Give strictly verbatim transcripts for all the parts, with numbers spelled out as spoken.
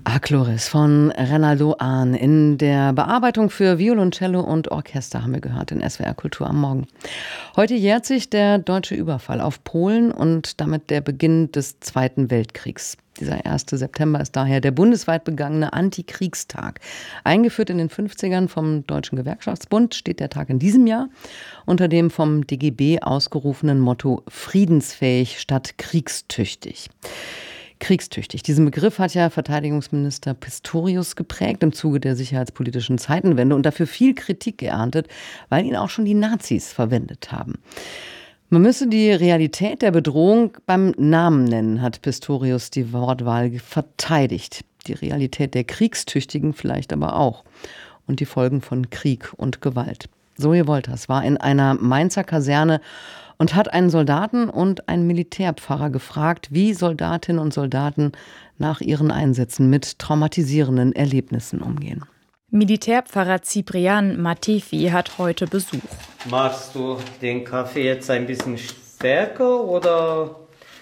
Achloris von Renaldo Ahn. In der Bearbeitung für Violoncello und Orchester haben wir gehört in S W R Kultur am Morgen. Heute jährt sich der deutsche Überfall auf Polen und damit der Beginn des Zweiten Weltkriegs. Dieser erste September ist daher der bundesweit begangene Antikriegstag. Eingeführt in den fünfzigern vom Deutschen Gewerkschaftsbund steht der Tag in diesem Jahr unter dem vom D G B ausgerufenen Motto friedensfähig statt kriegstüchtig. Kriegstüchtig. Diesen Begriff hat ja Verteidigungsminister Pistorius geprägt im Zuge der sicherheitspolitischen Zeitenwende und dafür viel Kritik geerntet, weil ihn auch schon die Nazis verwendet haben. Man müsse die Realität der Bedrohung beim Namen nennen, hat Pistorius die Wortwahl verteidigt. Die Realität der Kriegstüchtigen vielleicht aber auch. Und die Folgen von Krieg und Gewalt. Zoe Wolters war in einer Mainzer Kaserne und hat einen Soldaten und einen Militärpfarrer gefragt, wie Soldatinnen und Soldaten nach ihren Einsätzen mit traumatisierenden Erlebnissen umgehen. Militärpfarrer Ciprian Matefi hat heute Besuch. Machst du den Kaffee jetzt ein bisschen stärker oder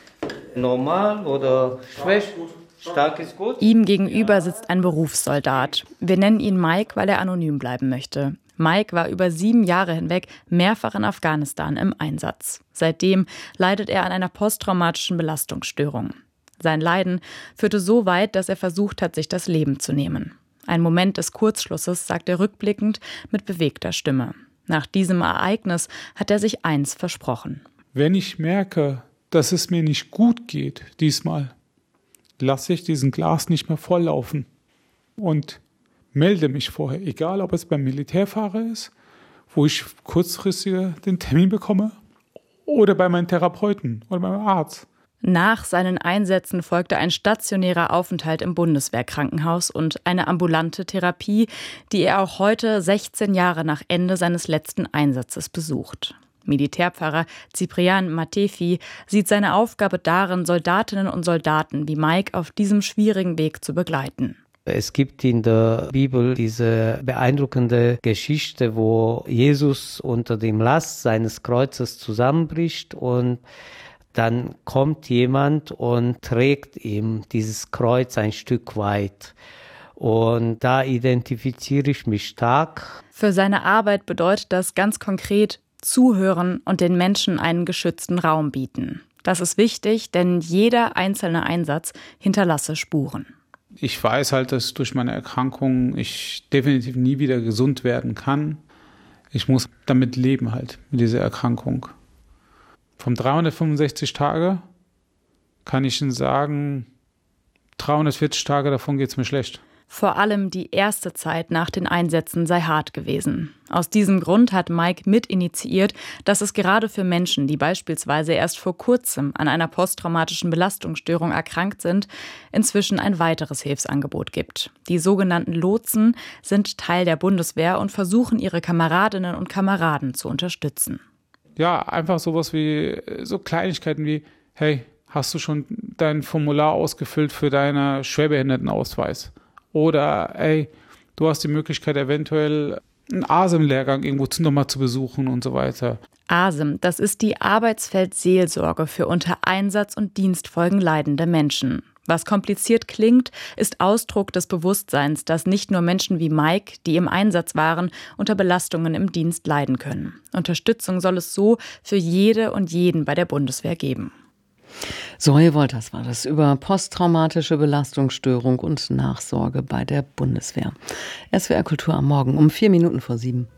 normal oder schwach? Stark ist gut. Ihm gegenüber sitzt ein Berufssoldat. Wir nennen ihn Mike, weil er anonym bleiben möchte. Mike war über sieben Jahre hinweg mehrfach in Afghanistan im Einsatz. Seitdem leidet er an einer posttraumatischen Belastungsstörung. Sein Leiden führte so weit, dass er versucht hat, sich das Leben zu nehmen. Ein Moment des Kurzschlusses, sagt er rückblickend mit bewegter Stimme. Nach diesem Ereignis hat er sich eins versprochen. Wenn ich merke, dass es mir nicht gut geht diesmal, lasse ich diesen Glas nicht mehr volllaufen und melde mich vorher, egal ob es beim Militärfahrer ist, wo ich kurzfristig den Termin bekomme, oder bei meinem Therapeuten oder beim Arzt. Nach seinen Einsätzen folgte ein stationärer Aufenthalt im Bundeswehrkrankenhaus und eine ambulante Therapie, die er auch heute, sechzehn Jahre nach Ende seines letzten Einsatzes, besucht. Militärpfarrer Ciprian Matefi sieht seine Aufgabe darin, Soldatinnen und Soldaten wie Mike auf diesem schwierigen Weg zu begleiten. Es gibt in der Bibel diese beeindruckende Geschichte, wo Jesus unter dem Last seines Kreuzes zusammenbricht und dann kommt jemand und trägt ihm dieses Kreuz ein Stück weit. Und da identifiziere ich mich stark. Für seine Arbeit bedeutet das ganz konkret zuhören und den Menschen einen geschützten Raum bieten. Das ist wichtig, denn jeder einzelne Einsatz hinterlasse Spuren. Ich weiß halt, dass durch meine Erkrankung ich definitiv nie wieder gesund werden kann. Ich muss damit leben halt, mit dieser Erkrankung. Vom dreihundertfünfundsechzig Tage kann ich Ihnen sagen, dreihundertvierzig Tage davon geht es mir schlecht. Vor allem die erste Zeit nach den Einsätzen sei hart gewesen. Aus diesem Grund hat Mike mitinitiiert, dass es gerade für Menschen, die beispielsweise erst vor kurzem an einer posttraumatischen Belastungsstörung erkrankt sind, inzwischen ein weiteres Hilfsangebot gibt. Die sogenannten Lotsen sind Teil der Bundeswehr und versuchen, ihre Kameradinnen und Kameraden zu unterstützen. Ja, einfach sowas wie, so Kleinigkeiten wie, hey, hast du schon dein Formular ausgefüllt für deinen Schwerbehindertenausweis? Oder, ey, du hast die Möglichkeit, eventuell einen A S E M-Lehrgang irgendwo nochmal zu besuchen und so weiter. A S E M, das ist die Arbeitsfeldseelsorge für unter Einsatz- und Dienstfolgen leidende Menschen. Was kompliziert klingt, ist Ausdruck des Bewusstseins, dass nicht nur Menschen wie Mike, die im Einsatz waren, unter Belastungen im Dienst leiden können. Unterstützung soll es so für jede und jeden bei der Bundeswehr geben. Zoe Wolters war das über posttraumatische Belastungsstörung und Nachsorge bei der Bundeswehr. S W R Kultur am Morgen um vier Minuten vor sieben.